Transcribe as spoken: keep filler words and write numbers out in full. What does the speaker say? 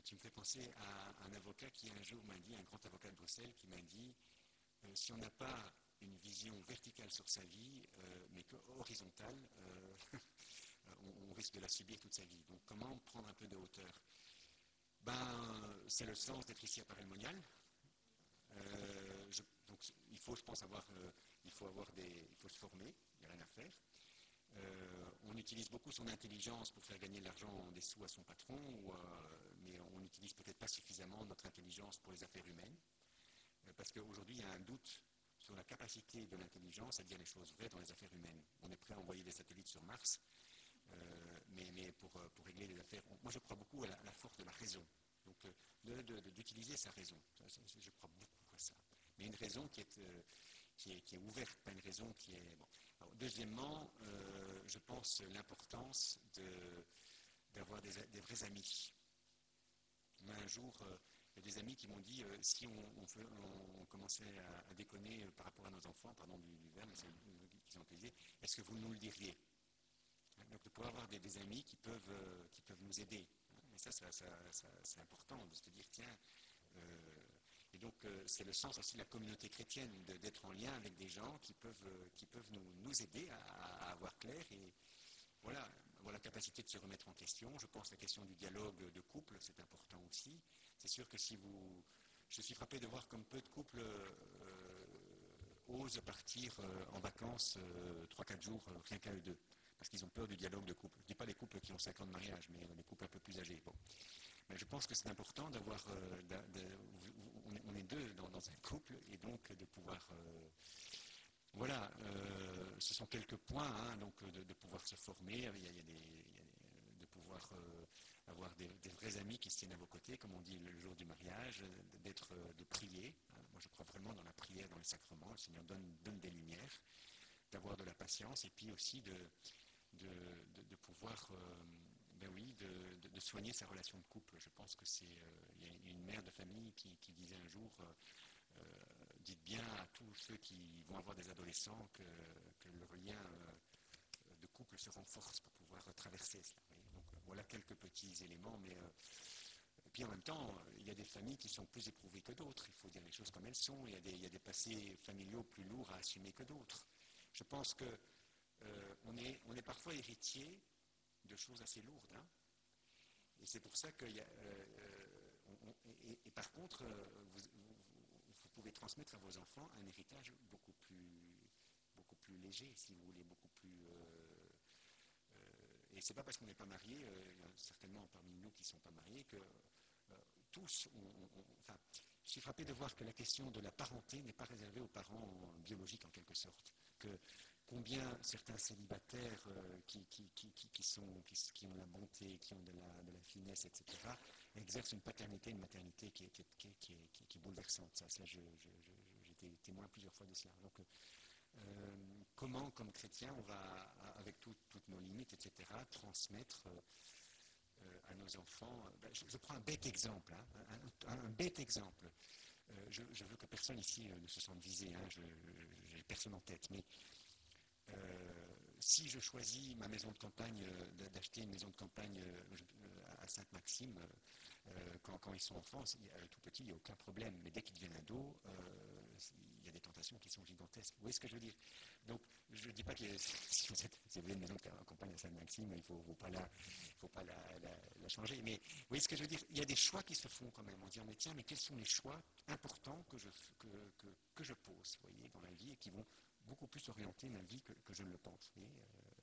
tu me fais penser à un avocat qui un jour m'a dit, un grand avocat de Bruxelles, qui m'a dit euh, si on n'a pas une vision verticale sur sa vie, euh, mais que horizontale, euh, on, on risque de la subir toute sa vie. Donc comment prendre un peu de hauteur? Ben, c'est le sens d'être ici à Paray-le-Monial. Euh, je, donc il faut, je pense, avoir, euh, il faut avoir des, il faut se former, il n'y a rien à faire. Euh, on utilise beaucoup son intelligence pour faire gagner de l'argent, des sous à son patron, ou, euh, mais on n'utilise peut-être pas suffisamment notre intelligence pour les affaires humaines, euh, parce qu'aujourd'hui il y a un doute sur la capacité de l'intelligence à dire les choses vraies dans les affaires humaines. On est prêt à envoyer des satellites sur Mars, euh, mais, mais pour, pour régler les affaires, on, moi je crois beaucoup à la, à la force de la raison. Donc euh, de, de, de, d'utiliser sa raison, ça, ça, je crois beaucoup à ça. Mais une raison qui est, euh, qui est, qui est ouverte, pas une raison qui est... Bon. Alors, deuxièmement, euh, je pense l'importance de, d'avoir des, des vrais amis. Moi, un jour, euh, il y a des amis qui m'ont dit, euh, si on, on, fait, on, commençait à, à déconner par rapport à nos enfants, pardon du, du verbe, mais c'est qu'ils ont utilisé, est-ce que vous nous le diriez? Donc de pouvoir avoir des, des amis qui peuvent, euh, qui peuvent nous aider. Et ça, ça, ça, ça c'est important de se dire, tiens, euh, et donc euh, c'est le sens aussi de la communauté chrétienne, de, d'être en lien avec des gens qui peuvent, euh, qui peuvent nous, nous aider à, à avoir clair et voilà, avoir la capacité de se remettre en question. Je pense que la question du dialogue de couple, c'est important aussi. C'est sûr que si vous... Je suis frappé de voir comme peu de couples euh, osent partir euh, en vacances euh, trois quatre jours, euh, rien qu'à eux deux. Parce qu'ils ont peur du dialogue de couple. Je ne dis pas les couples qui ont cinq ans de mariage, mais les couples un peu plus âgés. Bon. Mais je pense que c'est important d'avoir... Euh, de, de, on, est, on est deux dans, dans un couple, et donc de pouvoir... Euh, voilà, euh, ce sont quelques points, hein, donc de, de pouvoir se former, il y a, il y a des, il y a de pouvoir euh, avoir des, des vrais amis qui se tiennent à vos côtés, comme on dit le jour du mariage, d'être, de prier. Hein. Moi, je crois vraiment dans la prière, dans les sacrements. Le Seigneur donne, donne des lumières, d'avoir de la patience, et puis aussi de... De, de, de pouvoir, euh, ben oui, de, de, de soigner sa relation de couple. Je pense que c'est, euh, il y a une mère de famille qui, qui disait un jour, euh, euh, dites bien à tous ceux qui vont avoir des adolescents que, que leur lien euh, de couple se renforce pour pouvoir traverser cela. Donc voilà quelques petits éléments, mais euh, et puis en même temps, il y a des familles qui sont plus éprouvées que d'autres. Il faut dire les choses comme elles sont. Il y a des, il y a des passés familiaux plus lourds à assumer que d'autres. Je pense que Euh, on, est, on est parfois héritier de choses assez lourdes. Hein, et c'est pour ça que... Y a, euh, on, on, et, et par contre, euh, vous, vous, vous pouvez transmettre à vos enfants un héritage beaucoup plus, beaucoup plus léger, si vous voulez, beaucoup plus... Euh, euh, et c'est pas parce qu'on n'est pas marié, euh, il y a certainement parmi nous qui ne sont pas mariés, que euh, tous... On, on, enfin, je suis frappé de voir que la question de la parenté n'est pas réservée aux parents biologiques en quelque sorte. Que combien certains célibataires euh, qui, qui, qui, qui, sont, qui, qui ont la bonté, qui ont de la, de la finesse, et cetera, exercent une paternité, une maternité qui est, qui est, qui est, qui est, qui est, qui est bouleversante. Ça, ça je, je, je, j'étais témoin plusieurs fois de cela. Donc, euh, comment, comme chrétien, on va, avec tout, toutes nos limites, et cetera, transmettre euh, à nos enfants... Ben, je, je prends un bête exemple, hein, un, un, un bête exemple. Euh, je, je veux que personne ici euh, ne se sente visé, hein, je n'ai personne en tête, mais Euh, si je choisis ma maison de campagne, euh, d'acheter une maison de campagne euh, à Sainte-Maxime, euh, quand, quand ils sont enfants, euh, tout petits, il n'y a aucun problème. Mais dès qu'ils deviennent ados, euh, il y a des tentations qui sont gigantesques. Vous voyez ce que je veux dire? Donc, je ne dis pas que si vous, êtes, si vous avez une maison de campagne à Sainte-Maxime, il ne faut, faut pas, la, faut pas la, la, la changer. Mais vous voyez ce que je veux dire? Il y a des choix qui se font quand même. On dit, mais tiens, mais quels sont les choix importants que je, que, que, que je pose, vous voyez, dans la vie et qui vont beaucoup plus orienter ma vie que, que je ne le pense. Et, euh,